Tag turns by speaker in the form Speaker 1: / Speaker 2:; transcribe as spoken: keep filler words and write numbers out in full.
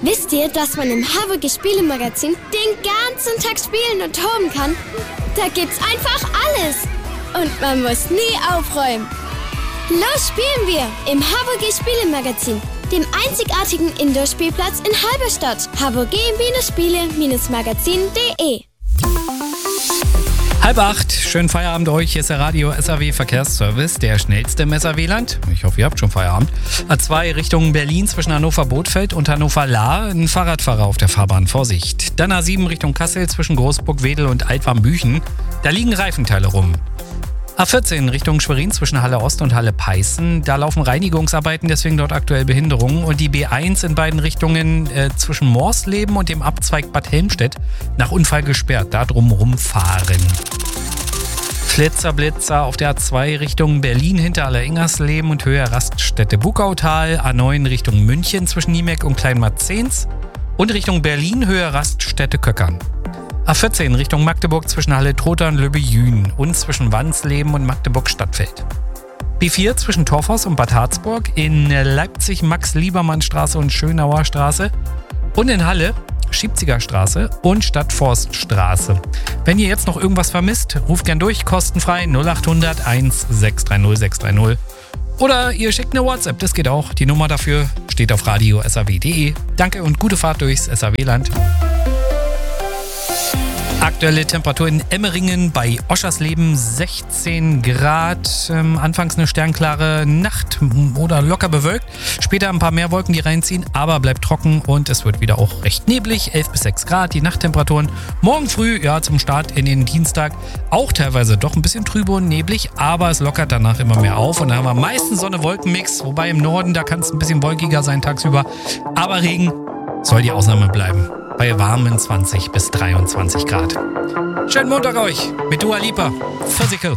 Speaker 1: Wisst ihr, dass man im Havergy Spielemagazin den ganzen Tag spielen und toben kann? Da gibt's einfach alles. Und man muss nie aufräumen. Los spielen wir im Havergy Spielemagazin, dem einzigartigen Indoor-Spielplatz in Halberstadt. havergy Spiele Magazin punkt de.
Speaker 2: Halb acht, schönen Feierabend euch. Hier ist der Radio S A W Verkehrsservice, der schnellste im S A W-Land. Ich hoffe, ihr habt schon Feierabend. A zwei Richtung Berlin zwischen Hannover-Bothfeld und Hannover-Lahr. Ein Fahrradfahrer auf der Fahrbahn, Vorsicht. Dann A sieben Richtung Kassel zwischen Großburg-Wedel und Altwarmbüchen. Da liegen Reifenteile rum. A vierzehn Richtung Schwerin zwischen Halle Ost und Halle Peißen. Da laufen Reinigungsarbeiten, deswegen dort aktuell Behinderungen. Und die B eins in beiden Richtungen äh, zwischen Morsleben und dem Abzweig Bad Helmstedt nach Unfall gesperrt. Da drumherum fahren. Flitzer, Blitzer auf der A zwei Richtung Berlin hinter Aller-Ingersleben und Höhe Raststätte Buckautal. A neun Richtung München zwischen Niemek und Kleinmarzens. Und Richtung Berlin Höhe Raststätte Köckern. A vierzehn Richtung Magdeburg zwischen Halle Trotha und Löbejün und zwischen Wandsleben und Magdeburg-Stadtfeld. B vier zwischen Torfhaus und Bad Harzburg, in Leipzig Max-Liebermann-Straße und Schönauer Straße und in Halle Schiebziger Straße und Stadtforststraße. Wenn ihr jetzt noch irgendwas vermisst, ruft gern durch, kostenfrei null acht hundert eins sechs drei null sechs drei null. Oder ihr schickt eine WhatsApp, das geht auch. Die Nummer dafür steht auf radio s a w punkt de. Danke und gute Fahrt durchs S A W-Land. Aktuelle Temperatur in Emmeringen bei Oschersleben sechzehn Grad. Ähm, anfangs eine sternklare Nacht oder locker bewölkt. Später ein paar mehr Wolken, die reinziehen, aber bleibt trocken und es wird wieder auch recht neblig. elf bis sechs Grad, die Nachttemperaturen. Morgen früh, ja, zum Start in den Dienstag, auch teilweise doch ein bisschen trübe und neblig, aber es lockert danach immer mehr auf. Und dann haben wir meistens Sonne-Wolken-Mix, wobei im Norden, da kann es ein bisschen wolkiger sein tagsüber. Aber Regen soll die Ausnahme bleiben. Bei warmen zwanzig bis dreiundzwanzig Grad. Schönen Montag euch mit Dua Lipa. Physical.